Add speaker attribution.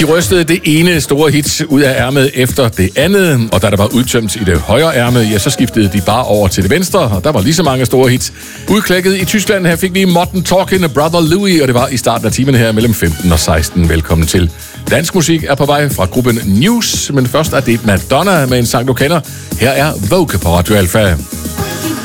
Speaker 1: rystede det ene store hit ud af ærmet efter det andet, og da der var udtømt i det højre ærme, ja, så skiftede de bare over til det venstre, og der var lige så mange store hits. Udklækket i Tyskland, her fik vi Modern Talking, Brother Louie, og det var i starten af timen her mellem 15 og 16. Velkommen til. Dansk musik er på vej fra gruppen News, men først er det Madonna med en sang, du kender. Her er Vogue på Radio Alpha.